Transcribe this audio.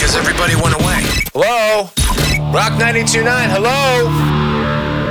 because everybody went away. Hello? Rock 92.9, hello?